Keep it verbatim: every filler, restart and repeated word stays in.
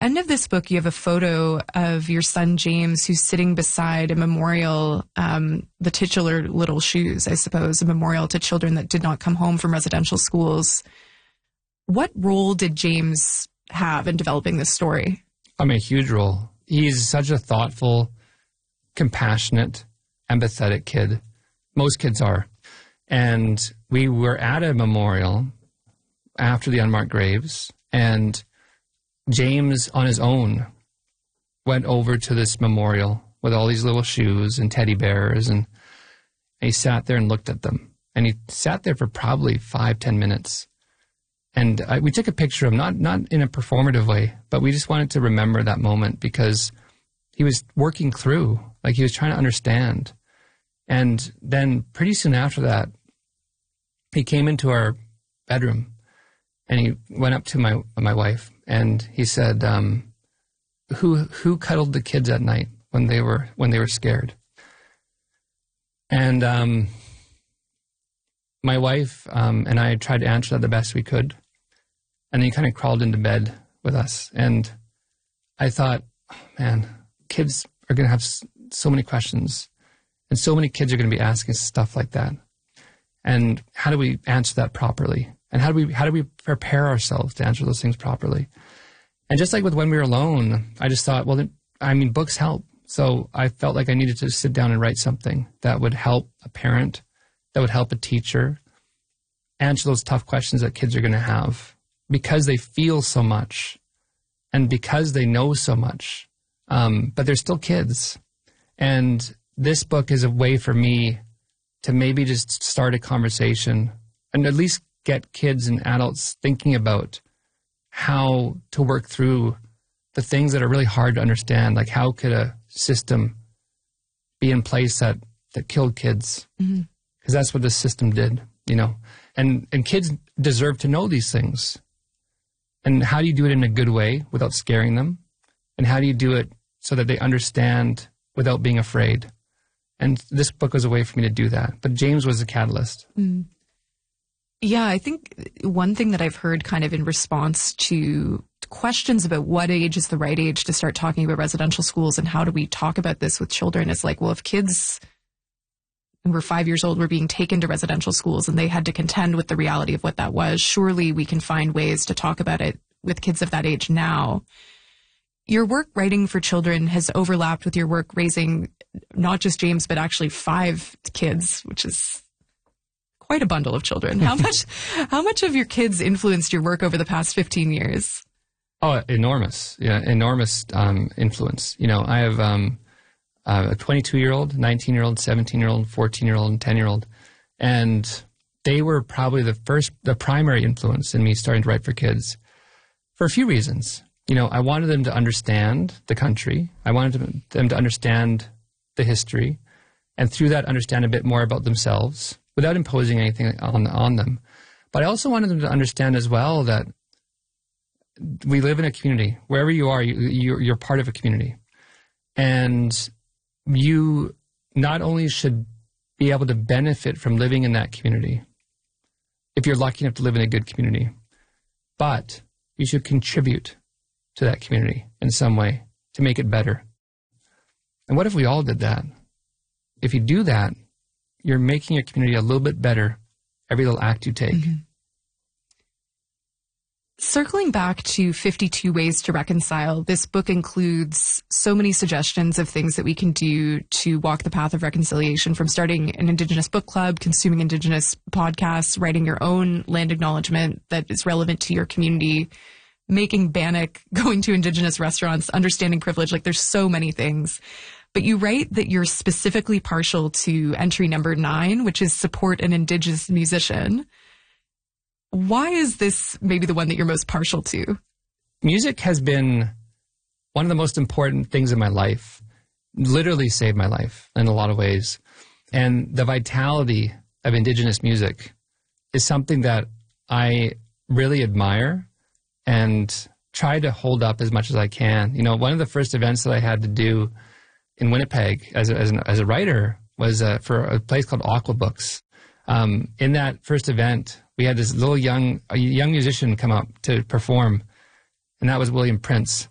end of this book, you have a photo of your son, James, who's sitting beside a memorial, um, the titular Little Shoes, I suppose, a memorial to children that did not come home from residential schools. What role did James have in developing this story? I mean, a huge role. He's such a thoughtful, compassionate, empathetic kid. Most kids are. And we were at a memorial after the unmarked graves, and James, on his own, went over to this memorial with all these little shoes and teddy bears, and, and he sat there and looked at them. And he sat there for probably five, ten minutes. And I, we took a picture of him, not, not in a performative way, but we just wanted to remember that moment because he was working through, like he was trying to understand. And then pretty soon after that, he came into our bedroom and he went up to my my wife and he said, um, "Who who cuddled the kids at night when they were when they were scared?" And um, my wife um, and I tried to answer that the best we could. And then he kind of crawled into bed with us. And I thought, oh, man, kids are going to have so many questions. And so many kids are going to be asking stuff like that. And how do we answer that properly? And how do we how do we prepare ourselves to answer those things properly? And just like with When We Were Alone, I just thought, well, I mean, books help. So I felt like I needed to sit down and write something that would help a parent, that would help a teacher answer those tough questions that kids are going to have because they feel so much and because they know so much. Um, but they're still kids. And this book is a way for me to maybe just start a conversation and at least get kids and adults thinking about how to work through the things that are really hard to understand. Like, how could a system be in place that, that killed kids? Mm-hmm. Because that's what this system did, you know. And and kids deserve to know these things. And how do you do it in a good way without scaring them? And how do you do it so that they understand without being afraid? And this book was a way for me to do that. But James was a catalyst. Mm. Yeah, I think one thing that I've heard kind of in response to questions about what age is the right age to start talking about residential schools and how do we talk about this with children is like, well, if kids and were five years old were being taken to residential schools and they had to contend with the reality of what that was, surely we can find ways to talk about it with kids of that age now. Your work writing for children has overlapped with your work raising not just James, but actually five kids, which is quite a bundle of children. How much, how much of your kids influenced your work over the past fifteen years? Oh, enormous. Yeah, enormous um, influence. You know, I have um, uh, a twenty-two-year-old, nineteen-year-old, seventeen-year-old, fourteen-year-old, and ten-year-old. And they were probably the first, the primary influence in me starting to write for kids for a few reasons. You know, I wanted them to understand the country. I wanted them to understand the history, and through that understand a bit more about themselves without imposing anything on, on them. But I also wanted them to understand as well that we live in a community. Wherever you are, you, you're, you're part of a community. And you not only should be able to benefit from living in that community, if you're lucky enough to live in a good community, but you should contribute to that community in some way to make it better. And what if we all did that? If you do that, you're making your community a little bit better every little act you take. Mm-hmm. Circling back to fifty-two Ways to Reconcile, this book includes so many suggestions of things that we can do to walk the path of reconciliation, from starting an Indigenous book club, consuming Indigenous podcasts, writing your own land acknowledgement that is relevant to your community, making Bannock, going to Indigenous restaurants, understanding privilege. Like, there's so many things. But you write that you're specifically partial to entry number nine, which is support an Indigenous musician. Why is this maybe the one that you're most partial to? Music has been one of the most important things in my life, literally saved my life in a lot of ways. And the vitality of Indigenous music is something that I really admire and try to hold up as much as I can. You know, one of the first events that I had to do in Winnipeg as a, as, an, as a writer was uh, for a place called Aqua Books. Um, in that first event, we had this little young a young musician come up to perform, and that was William Prince.